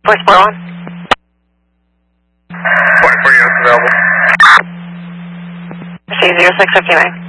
Voice Port 1. Point for units available. C 0659.